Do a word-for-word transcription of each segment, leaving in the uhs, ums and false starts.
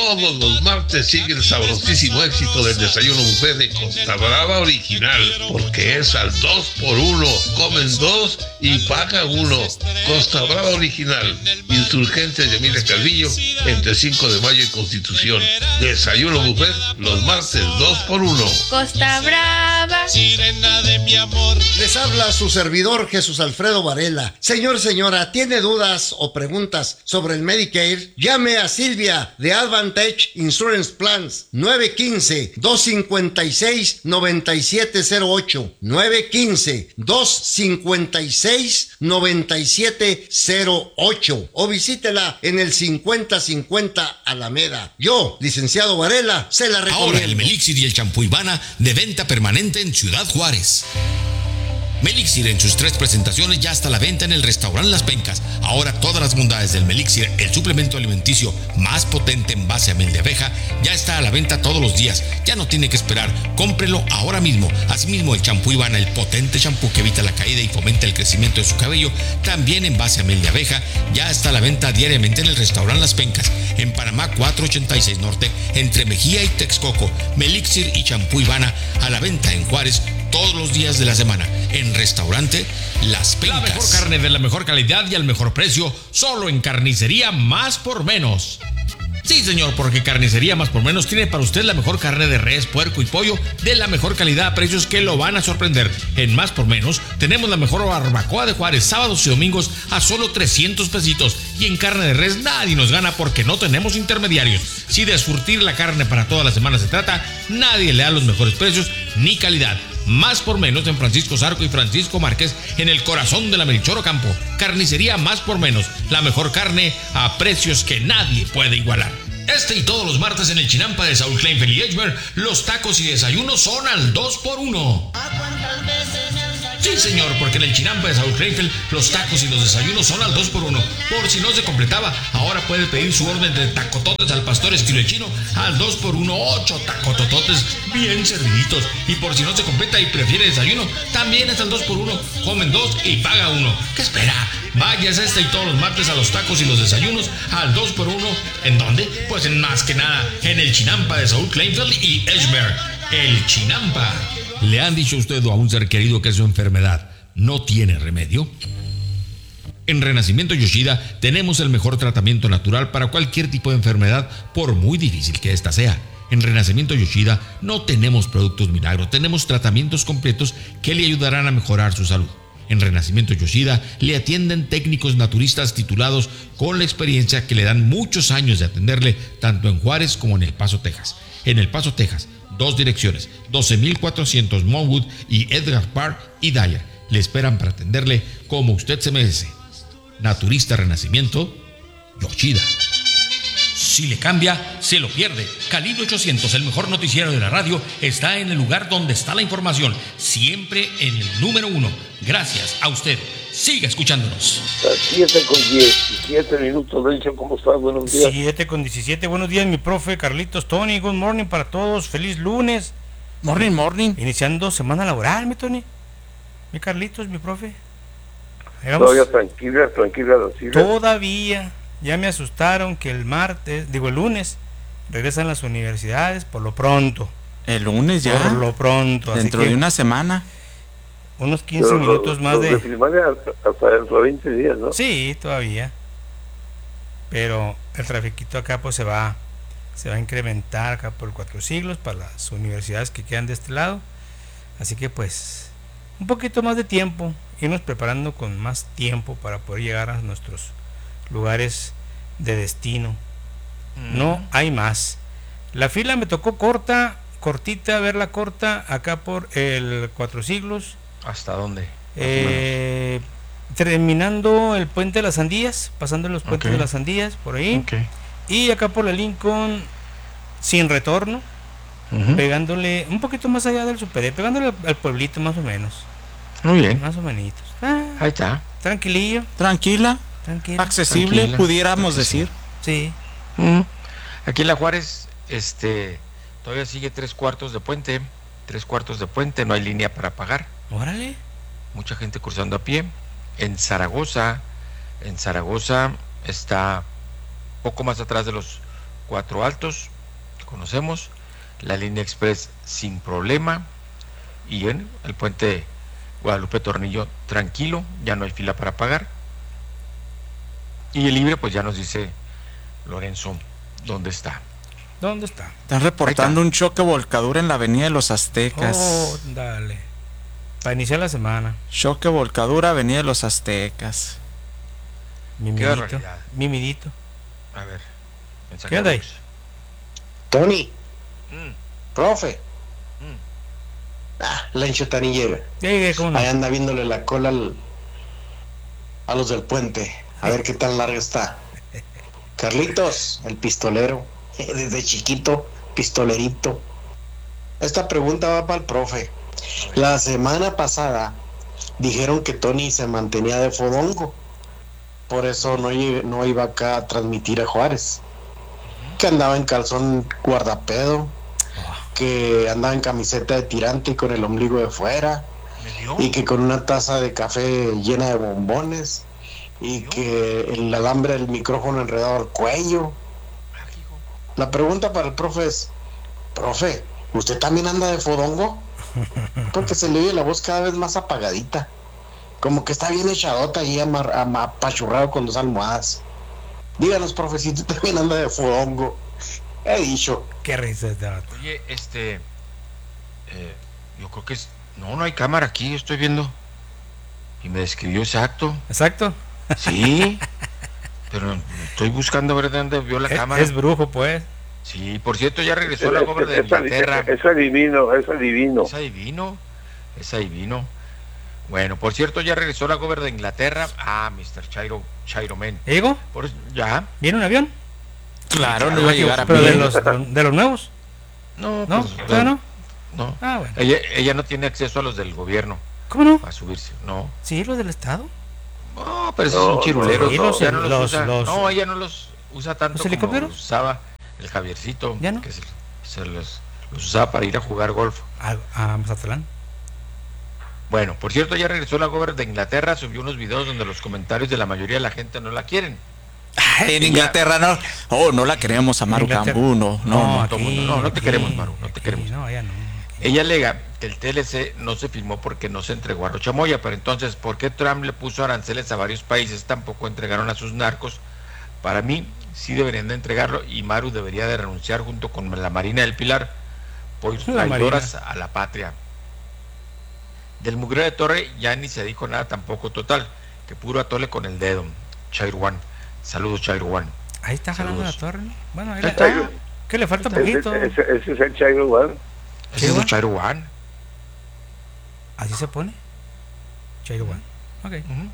Todos los martes sigue el sabrosísimo éxito del desayuno buffet de Costa Brava Original, porque es al dos por uno. Comen dos y pagan uno. Costa Brava Original, Insurgentes de Emilia Calvillo, entre cinco de mayo y Constitución. Desayuno buffet los martes dos por uno. Costa Brava. Sirena de mi amor. Les habla su servidor Jesús Alfredo Varela. Señor, señora, ¿tiene dudas o preguntas sobre el Medicare? Llame a Silvia de Advantage Insurance Plans nueve uno cinco, dos cinco seis, nueve siete cero ocho nueve uno cinco, dos cinco seis, nueve siete cero ocho o visítela en el cincuenta cincuenta Alameda. Yo, licenciado Varela, se la recomiendo. Ahora el Melixir y el champú Ivana de venta permanente en Ciudad Juárez. Melixir en sus tres presentaciones ya está a la venta en el restaurante Las Pencas. Ahora todas las bondades del Melixir, el suplemento alimenticio más potente en base a miel de abeja, ya está a la venta todos los días. Ya no tiene que esperar, cómprelo ahora mismo. Asimismo el champú Ivana, el potente champú que evita la caída y fomenta el crecimiento de su cabello, también en base a miel de abeja, ya está a la venta diariamente en el restaurante Las Pencas, en Panamá cuatrocientos ochenta y seis Norte, entre Mejía y Texcoco. Melixir y champú Ivana a la venta en Juárez todos los días de la semana en restaurante Las Pencas. La mejor carne de la mejor calidad y al mejor precio, solo en Carnicería Más por Menos. Sí, señor, porque Carnicería Más por Menos tiene para usted la mejor carne de res, puerco y pollo de la mejor calidad a precios que lo van a sorprender. En Más por Menos tenemos la mejor barbacoa de Juárez, sábados y domingos a solo trescientos pesitos. Y en carne de res nadie nos gana porque no tenemos intermediarios. Si de surtir la carne para toda la semana se trata, nadie le da los mejores precios ni calidad. Más por Menos en Francisco Zarco y Francisco Márquez, en el corazón de la Melchor Ocampo. Carnicería Más por Menos, la mejor carne a precios que nadie puede igualar. Este y todos los martes en el Chinampa de Saúl Kleinfeld y Edgemer, los tacos y desayunos son al dos por uno. Sí, señor, porque en el Chinampa de Saúl Kleinfeld, los tacos y los desayunos son al dos por uno. Por si no se completaba, ahora puede pedir su orden de tacototes al pastor estilo chino al dos por uno, ocho tacotototes bien serviditos. Y por si no se completa y prefiere desayuno, también es al dos por uno. Comen dos y paga uno. ¿Qué espera? Vayas este y todos los martes a los tacos y los desayunos al dos por uno. ¿En dónde? Pues en más que nada, en el Chinampa de Saúl Kleinfeld y Edgemer. El Chinampa. ¿Le han dicho a usted o a un ser querido que su enfermedad no tiene remedio? En Renacimiento Yoshida tenemos el mejor tratamiento natural para cualquier tipo de enfermedad, por muy difícil que ésta sea. En Renacimiento Yoshida no tenemos productos milagros, tenemos tratamientos completos que le ayudarán a mejorar su salud. En Renacimiento Yoshida le atienden técnicos naturistas titulados con la experiencia que le dan muchos años de atenderle tanto en Juárez como en El Paso, Texas. En El Paso, Texas, dos direcciones, doce mil cuatrocientos Monwood y Edgar Park y Dyer. Le esperan para atenderle como usted se merece. Naturista Renacimiento Yoshida. Si le cambia, se lo pierde. Calibre ochocientos, el mejor noticiero de la radio, está en el lugar donde está la información, siempre en el número uno. Gracias a usted. Siga escuchándonos. siete con diecisiete minutos, Nelson, ¿cómo estás? Buenos días. siete con diecisiete, buenos días, mi profe Carlitos, Tony, good morning para todos, feliz lunes. Morning, morning. Iniciando semana laboral, mi Tony. Mi Carlitos, mi profe. Todavía tranquila, tranquila la ciudad. Todavía. Ya me asustaron que el martes, digo el lunes, regresan las universidades por lo pronto. El lunes ya. Por lo pronto. Dentro así de una semana. Unos quince Pero minutos los, más los de... de primaria hasta dentro de veinte días, ¿no? Sí, todavía. Pero el trafiquito acá pues se va, se va a incrementar acá por cuatro siglos para las universidades que quedan de este lado. Así que pues un poquito más de tiempo, irnos preparando con más tiempo para poder llegar a nuestros lugares de destino. Mm. No hay más. La fila me tocó corta, cortita, verla corta, acá por el Cuatro Siglos. ¿Hasta dónde? Eh, terminando el Puente de las Sandías, pasando los puentes okay. de las Sandías, por ahí. Okay. Y acá por la Lincoln, sin retorno, uh-huh. pegándole, un poquito más allá del Super, pegándole al, al pueblito más o menos. Muy bien. Más o menos. Ah, ahí está. Tranquilillo. Tranquila. Tranquila. Accesible, Tranquila. pudiéramos decir. Sí. Mm. Aquí en La Juárez, este, todavía sigue tres cuartos de puente, tres cuartos de puente, no hay línea para pagar. Órale. Mucha gente cruzando a pie. En Zaragoza, en Zaragoza está poco más atrás de los cuatro altos, que conocemos, la línea express sin problema, y en el puente Guadalupe Tornillo tranquilo, ya no hay fila para pagar. Y el libre, pues ya nos dice Lorenzo dónde está. ¿Dónde está? Están reportando un choque volcadura en la avenida de los Aztecas. Oh, dale. Para iniciar la semana. Choque volcadura, avenida de los Aztecas. Qué Mimidito. barbaridad. Mimidito. A ver, mensaje ¿Qué onda de ahí? voz. Tony, Mm, profe. mm. Ah, Lencho Tani llega. Llegué, ¿cómo no? Ahí anda viéndole la cola al- a los del puente. A ver qué tan larga está. Carlitos, el pistolero. Desde chiquito, pistolerito. Esta pregunta va para el profe. La semana pasada dijeron que Tony se mantenía de fodongo. Por eso no, lle- no iba acá a transmitir a Juárez. Que andaba en calzón guardapedo. Que andaba en camiseta de tirante y con el ombligo de fuera. ¿Me dio? Y que con una taza de café llena de bombones. Y que el alambre del micrófono enredado al cuello. La pregunta para el profe es: profe, ¿usted también anda de fodongo? Porque se le oye la voz cada vez más apagadita. Como que está bien echadota y amar- ama- apachurrado con dos almohadas. Díganos, profe, si usted también anda de fodongo. He dicho. Qué risa este vato. Oye, este, eh, yo creo que es, no, no hay cámara aquí, estoy viendo. Y me describió exacto. ¿Exacto? Sí, pero estoy buscando a ver de dónde vio la Es, cámara. es brujo, pues. Sí, por cierto, ya regresó la obra de Es adi- Inglaterra. es adivino, es adivino. Es adivino, es adivino. Bueno, por cierto, ya regresó la gobernadora de Inglaterra. Ah, mister Chairo, Chairo Men. ¿Digo? Por, ya. ¿Viene un avión? Claro, no iba a llegar a ¿Pero de pie. los, de los nuevos? No, ¿No? pues, ¿Todavía no? No. Ah, bueno. Ella, ella no tiene acceso a los del gobierno ¿Cómo no? a subirse. No. Sí, los del Estado. No, pero esos No, son chiruleros. sí, no, los- ya no los, los- usa. los- No, ella no los usa tanto ¿los como helicópteros? los usaba el Javiercito. ¿Ya no? Que se, se los, los usaba para ir a jugar golf. A, a Mazatlán. Bueno, por cierto, ya regresó la gobernadora de Inglaterra, subió unos videos donde los comentarios de la mayoría de la gente no la quieren. Ay, en Inglaterra no. Oh, no la queremos a Maru Inglaterra. Cambú, no, no, no. todo mundo, no, no te queremos, Maru, no te queremos. No, ya no. Ella alega que el T L C no se firmó porque no se entregó a Rochamoya, pero entonces, ¿por qué Trump le puso aranceles a varios países? Tampoco entregaron a sus narcos. Para mí, sí deberían de entregarlo y Maru debería de renunciar junto con la Marina del Pilar por La traidoras a la patria. Del mugrero de Torre ya ni se dijo nada tampoco, total, que puro atole con el dedo. Chairwan, saludos Chairwan. Ahí está jalando Saludos. la torre, ¿no? Bueno, ahí Ahí la- está. ¿Qué le falta Ese, poquito? ese- ese es el Chairo One. Ese ¿Sí, es el Juan? Chairwan. Así se pone. Chairo One. Ok. Ujú.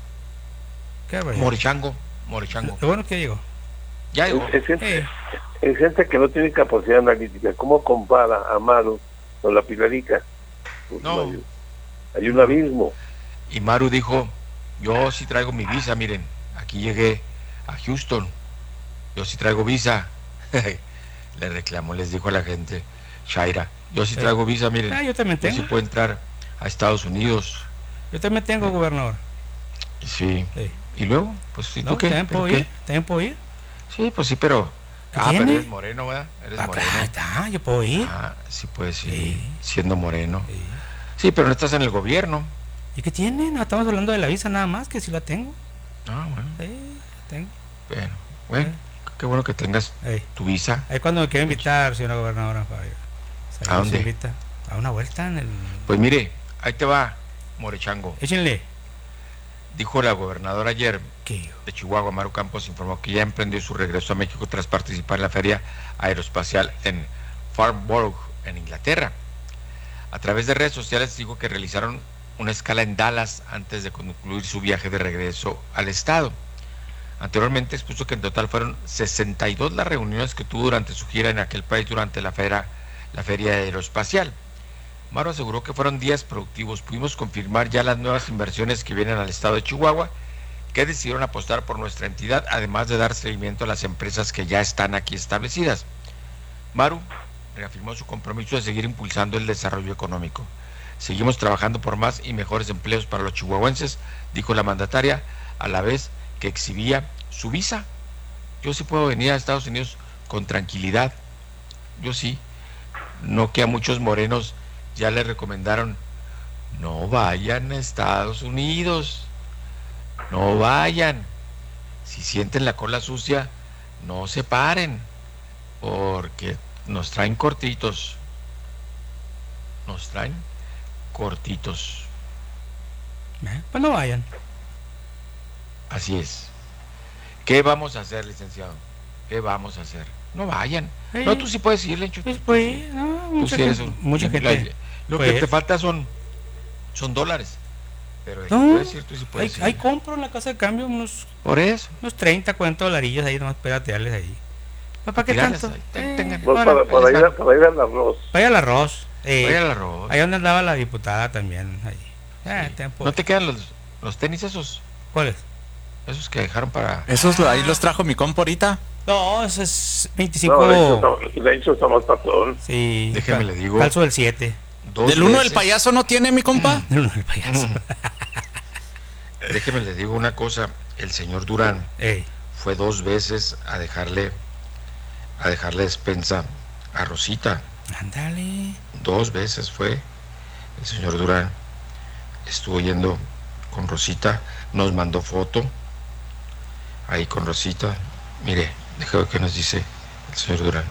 Qué barbaridad. Morichango, Morichango. Lo bueno que llegó. Ya llegó. Es gente, Eh, es gente que no tiene capacidad analítica. ¿Cómo compara a Maru con la Pilarica? Pues No. hay, hay un abismo. Y Maru dijo, yo sí traigo mi visa, miren, aquí llegué a Houston, yo sí traigo visa. Le reclamó, les dijo a la gente, Shaira, yo sí Sí. traigo visa, miren, ah, yo también yo sí tengo. puedo entrar a Estados Unidos. Yo también tengo, gobernador. Sí. Sí. Y luego, pues, ¿y tú No, qué? también ¿Pero puedo qué? ir. También puedo ir. Sí, pues sí, pero... ¿Qué Ah, pero tiene? eres moreno, ¿verdad? Eres Ah, moreno. claro, está, yo puedo ir. Ah, sí, pues sí, Sí. siendo moreno. Sí. Sí, pero no estás en el gobierno. ¿Y qué tiene? No, estamos hablando de la visa nada más, que si la tengo. Ah, bueno, Sí, tengo. bueno, bueno, qué bueno que tengas Ey. tu visa. Ahí cuando me quiera invitar, señora gobernadora, para ir. Salir, ¿A dónde? se invita a una vuelta en el... Pues mire, ahí te va, Morechango. Échenle. Dijo la gobernadora ayer ¿Qué? de Chihuahua, Maru Campos, informó que ya emprendió su regreso a México tras participar en la feria aeroespacial en Farnborough, en Inglaterra. A través de redes sociales dijo que realizaron una escala en Dallas antes de concluir su viaje de regreso al estado. Anteriormente expuso que en total fueron sesenta y dos las reuniones que tuvo durante su gira en aquel país durante la feria, la feria aeroespacial. Maru aseguró que fueron días productivos. Pudimos confirmar ya las nuevas inversiones que vienen al estado de Chihuahua, que decidieron apostar por nuestra entidad, además de dar seguimiento a las empresas que ya están aquí establecidas. Maru reafirmó su compromiso de seguir impulsando el desarrollo económico. Seguimos trabajando por más y mejores empleos para los chihuahuenses, dijo la mandataria, a la vez que exhibía su visa. Yo sí puedo venir a Estados Unidos con tranquilidad. Yo sí, no que a muchos morenos ya les recomendaron, no vayan a Estados Unidos, no vayan, si sienten la cola sucia, no se paren, porque nos traen cortitos, nos traen cortitos. Pues no vayan. Así es. ¿Qué vamos a hacer, licenciado? ¿Qué vamos a hacer? No vayan. Sí. No, tú sí puedes ir, Lencho. Pues, pues, no, Tú mucha sí eres gente- un- mucha la- gente, Lo pues. que te falta son, son dólares. Pero de que No, puedes ir, tú sí puedes ahí, ir. ahí compro en la casa de cambio unos, Por eso. unos treinta, cuarenta dolarillos ahí, nomás piratearles ahí. ¿Para qué Tirarles tanto? ahí, ten- Eh, tengan. Pues ahora, para, para, ir a, para ir al arroz. vaya al arroz. Eh, Vaya al arroz. Ahí donde andaba la diputada también. Ahí. Ah, Sí. tiempo. ¿No te quedan los, los tenis esos? ¿Cuáles? Esos que dejaron para... Esos lo- ahí los trajo mi compa ahorita. No, ese es veinticinco. No, de hecho, está, de hecho está más patrón. Sí. Déjeme cal- le digo. Calzo del siete. dos Del uno del veces. payaso no tiene mi compa. Del uno del payaso. Déjeme le digo una cosa. El señor Durán Ey. fue dos veces a dejarle a dejarle despensa a Rosita. Ándale. Dos veces fue el señor Durán. Estuvo yendo con Rosita, nos mandó foto ahí con Rosita. Mire, déjame ver qué nos dice el señor Durán.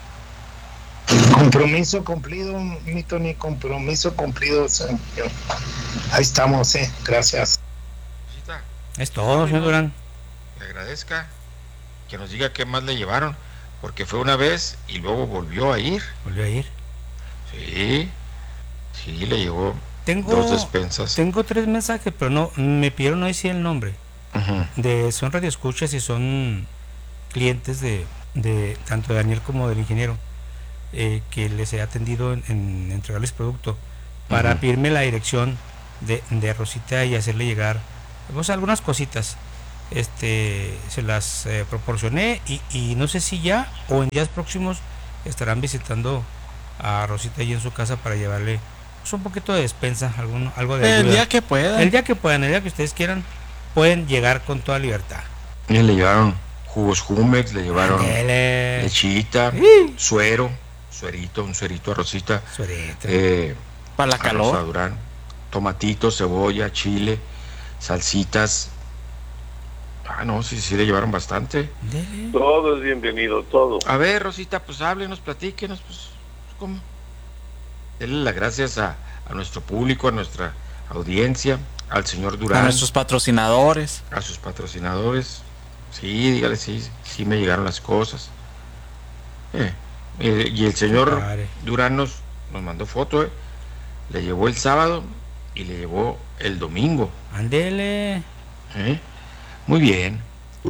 Compromiso cumplido, mi Tony, compromiso cumplido. Señor. Ahí estamos, eh. Gracias. Rosita, Es todo, señor Durán. le agradezca que nos diga qué más le llevaron, porque fue una vez y luego volvió a ir. Volvió a ir. Sí, sí, le llevó Tengo, dos despensas. tengo tres mensajes, pero no, me pidieron no decir el nombre. Ujú. De, son radioescuchas y son clientes de, de tanto de Daniel como del ingeniero, eh, que les he atendido en, en entregarles producto para Ujú. pedirme la dirección de, de Rosita y hacerle llegar pues, algunas cositas. Este se las eh, proporcioné y, y no sé si ya o en días próximos estarán visitando a Rosita ahí en su casa para llevarle pues, un poquito de despensa, algún, algo de El ayuda. día que puedan. El día que puedan, el día que ustedes quieran, pueden llegar con toda libertad. Y le llevaron jugos Jumex, le llevaron Ándele. lechita, Sí. suero, suerito, un suerito a Rosita, Suerito. eh, Para la a Rosa calor. Durán, tomatito, cebolla, chile, salsitas. Ah, no, sí, sí le llevaron bastante. Ándele. Todo es bienvenido, todo. A ver, Rosita, pues háblenos, platíquenos, pues, ¿cómo? Denle las gracias a, a nuestro público, a nuestra audiencia, al señor A Durán, nuestros patrocinadores. a sus patrocinadores. Sí, dígale, sí, sí me llegaron las cosas. Eh, eh, y el señor Padre. Durán nos, nos mandó foto, eh. Le llevó el sábado y le llevó el domingo. Ándele. ¿eh? Muy bien.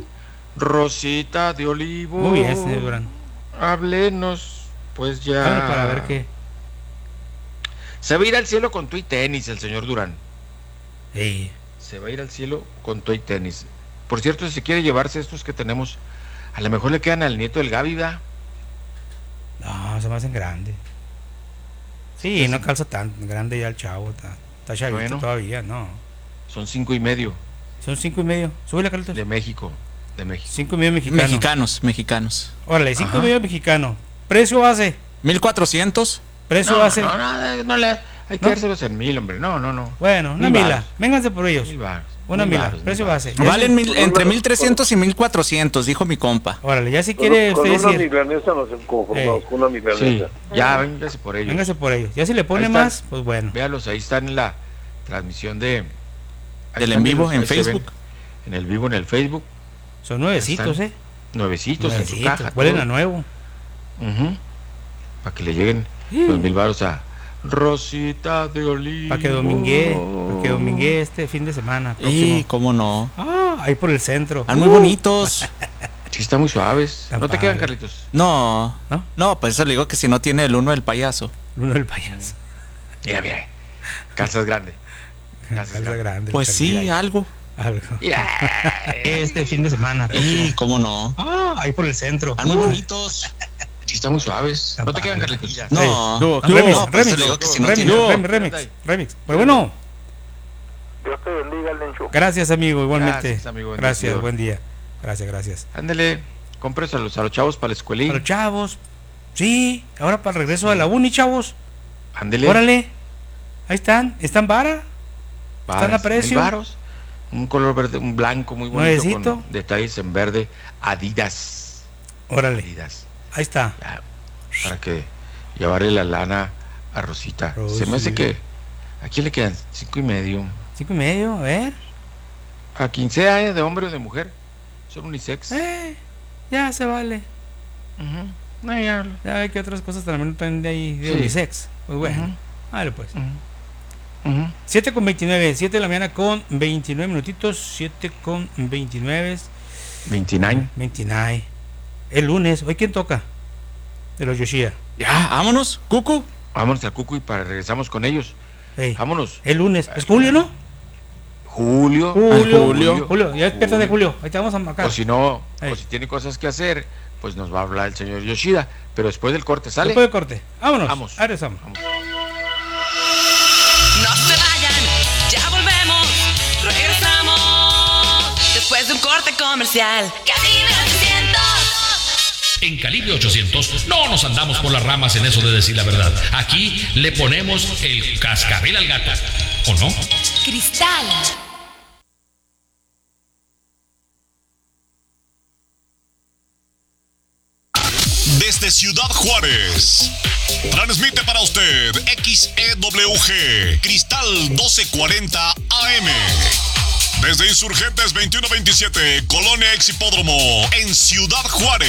Rosita de Olivo. Muy bien, señor Durán. Háblenos, pues ya. Háblale para ver qué. Se va a ir al cielo con tu y tenis, el señor Durán. Ey. Se va a ir al cielo con tu y tenis. Por cierto, si quiere llevarse estos que tenemos, a lo mejor le quedan al nieto del Gaby, ¿verdad? No, se me hacen grandes. Sí, no calza tan grande ya el chavo. Está, está chavito Bueno. todavía, no. Son cinco y medio Son cinco y medio. Súbele, Carlitos. de México. De México. Cinco y medio mexicano. Mexicanos, mexicanos. Órale, cinco Ajá. y medio mexicano. Precio base. mil cuatrocientos. Precio No, base. no, no, no, le, hay que ¿No? dárselos en mil, hombre. No, no, no. Bueno, una Mil mila. varos. Vénganse por ellos. Mil varos, Una mil mila. varos, Precio mil base. Ya Valen si- mil, entre mil trescientos y mil cuatrocientos, dijo mi compa. Órale, ya si Con, quiere con usted una decir. milanesa nos conformamos, Eh. con una Sí, milanesa. ya, véngase por ellos. Véngase por ellos. Ya si le pone Ahí están. más, pues bueno. Véalos, ahí están en la transmisión de... ahí Del están, en vivo, ahí en se ven. Facebook. En el vivo, en el Facebook. Son nuevecitos, Están eh. Nuevecitos, en su Nuevecitos. caja. Huelen todo. a nuevo. Para que le lleguen los mil varos a Rosita de Olivo. Para que domingue. Para que domingue este fin de semana. Próximo. Y cómo no. Ah, ahí por el centro. Están muy bonitos. Sí, están muy suaves. Están ¿No te quedan, padres. Carlitos? No, ¿No? no, pues eso le digo que si no tiene el uno del payaso. Uno del payaso. Mira, mira. Calzas grande. Calzas Calza grande. grande. Pues sí, Mira, algo. algo. Ya. Este fin de semana. Y cómo no. Ah, ahí por el centro. Están muy bonitos. Sí, están muy suaves. ¿No te quedan, Carlitos? No, Sí. no, Remix, no, pues remix, eso le digo que si no remix, tiene. remix, remix, remix. Pues bueno, Dios te bendiga, Lencho. gracias amigo, igualmente. Gracias, amigo, Gracias, bendecido. buen día. Gracias, gracias. Ándale. Cómpreselos a los chavos para la escuelita. A los chavos. Sí, ahora para el regreso a la uni, chavos. Ándele. Órale. Ahí están. ¿Están vara? Varas, ¿Están a precio? mil varos. Un color verde, un blanco muy bonito. Nuevecito. Con detalles en verde. Adidas. Órale. Adidas. Ahí está. Ya, para que llevarle la lana a Rosita. Rosy. Se me hace que aquí le quedan cinco y medio. Cinco y medio, a ver. A quince años de hombre o de mujer. Son unisex. Eh, ya se vale. Uh-huh. No, ya. Ya ve que otras cosas también están de ahí, de Sí. unisex. Pues bueno. Uh-huh. Vale, pues. Uh-huh. Uh-huh. siete con veintinueve, siete de la mañana con veintinueve minutitos, siete con veintinueve. veintinueve. veintinueve. El lunes, ¿hoy quién toca? De los Yoshida. Ya, vámonos, Cucu. Vámonos al Cucu y para regresamos con ellos. Hey, Vámonos. el lunes. ¿Es Julio, no? Julio. Julio. Julio. Julio, ya despierta de Julio. Ahí te vamos a marcar. O si no, Hey. o si tiene cosas que hacer, pues nos va a hablar el señor Yoshida. Pero después del corte, ¿sale? Después de corte. Vámonos. Vamos. Ahí regresamos. Vamos. No se vayan, ya volvemos, regresamos después de un corte comercial. Calibre ochocientos. En Calibre ochocientos no nos andamos por las ramas en eso de decir la verdad. Aquí le ponemos el cascabel al gato, ¿o no? Cristal. Desde Ciudad Juárez, transmite para usted X E W G Cristal doce cuarenta A M. Desde Insurgentes veintiuno veintisiete, Colonia Ex Hipódromo, en Ciudad Juárez.